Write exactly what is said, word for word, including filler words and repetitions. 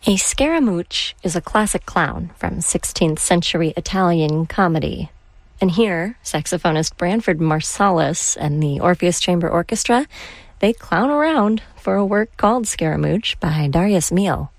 A Scaramouche is a classic clown from sixteenth century Italian comedy. And here, saxophonist Branford Marsalis and the Orpheus Chamber Orchestra, they clown around for a work called Scaramouche by Darius Milhaud.